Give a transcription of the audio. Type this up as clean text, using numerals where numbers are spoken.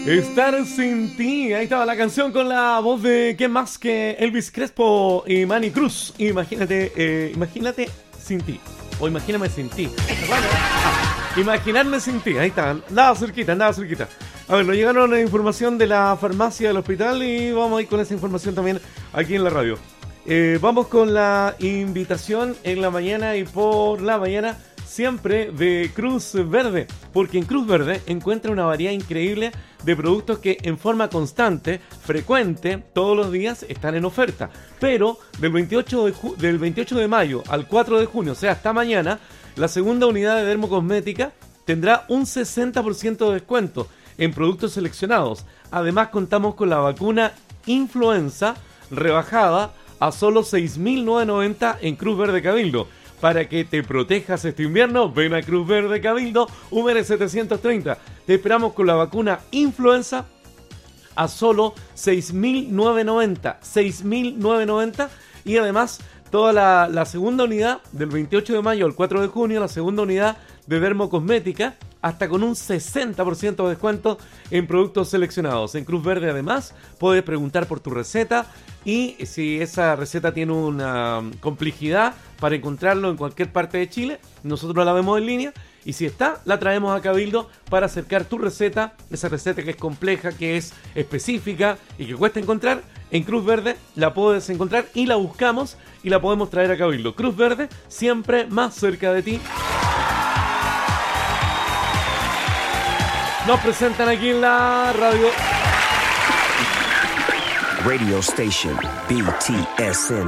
Estar sin ti. Ahí estaba la canción con la voz de ¿quién más que Elvis Crespo y Manny Cruz? Imagínate sin ti. O imagíname sin ti. Imaginarme sin ti. Ahí está. Andaba cerquita. A ver, nos llegaron la información de la farmacia del hospital y vamos a ir con esa información también aquí en la radio. Vamos con la invitación en la mañana y por la mañana siempre de Cruz Verde, porque en Cruz Verde encuentra una variedad increíble de productos que en forma constante, frecuente, todos los días están en oferta. Pero del 28 de mayo al 4 de junio, o sea, hasta mañana, la segunda unidad de dermocosmética tendrá un 60% de descuento en productos seleccionados. Además, contamos con la vacuna influenza rebajada a solo 6.990 en Cruz Verde Cabildo. Para que te protejas este invierno, ven a Cruz Verde Cabildo, Humere 730. Te esperamos con la vacuna influenza a solo 6.990. 6.990. Y además, toda la segunda unidad del 28 de mayo al 4 de junio, la segunda unidad de dermocosmética, hasta con un 60% de descuento en productos seleccionados. En Cruz Verde, además, puedes preguntar por tu receta y si esa receta tiene una complejidad para encontrarlo en cualquier parte de Chile, nosotros la vemos en línea y si está, la traemos a Cabildo para acercar tu receta, esa receta que es compleja, que es específica y que cuesta encontrar. En Cruz Verde la puedes encontrar y la buscamos y la podemos traer a Cabildo. Cruz Verde, siempre más cerca de ti. Nos presentan aquí en la radio. Radio Station BTSN.